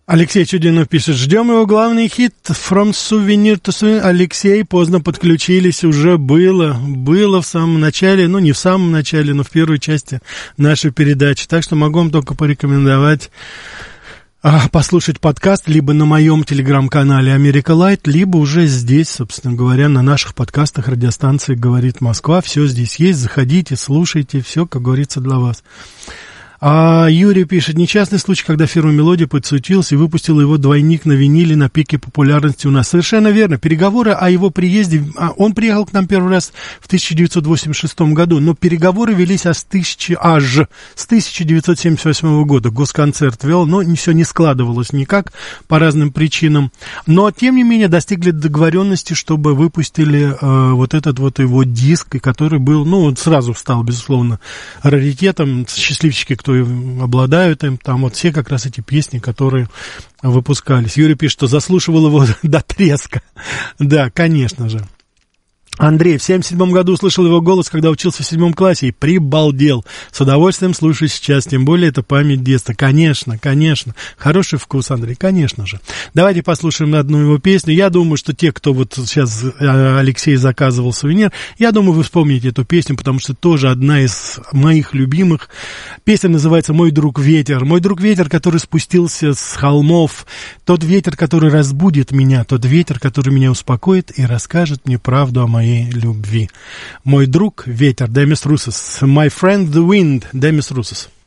Алексей Чудинов пишет, ждем его главный хит «From Souvenir to Souvenir». Алексей, поздно подключились, уже было в самом начале, ну не в самом начале, но в первой части нашей передачи. Так что могу вам только порекомендовать послушать подкаст либо на моем телеграм-канале Америка Лайт, либо уже здесь, собственно говоря, на наших подкастах радиостанции «Говорит Москва». Все здесь есть, заходите, слушайте, все, как говорится, для вас. Юрий пишет, несчастный случай, когда фирма «Мелодия» подсуетилась и выпустила его двойник на виниле на пике популярности у нас. Совершенно верно. Переговоры о его приезде, он приехал к нам первый раз в 1986 году, но переговоры велись с 1978 года. Госконцерт вел, но все не складывалось никак по разным причинам. Но, тем не менее, достигли договоренности, чтобы выпустили вот этот вот его диск, который был, ну, он сразу стал, безусловно, раритетом. Счастливчики, кто обладают им, там вот все как раз эти песни, которые выпускались. Юрий пишет, что заслушивал его до треска. Да, конечно же. Андрей, в 1977 году услышал его голос, когда учился в 7 классе, и прибалдел. С удовольствием слушаю сейчас, тем более это память детства. Конечно, конечно. Хороший вкус, Андрей, конечно же. Давайте послушаем одну его песню. Я думаю, что те, кто вот сейчас Алексей заказывал сувенир, я думаю, вы вспомните эту песню, потому что тоже одна из моих любимых. Песня называется «Мой друг ветер». Мой друг ветер, который спустился с холмов. Тот ветер, который разбудит меня. Тот ветер, который меня успокоит и расскажет мне правду о моей любви. Мой друг ветер, Демис Русос. My friend the wind, Демис Русос.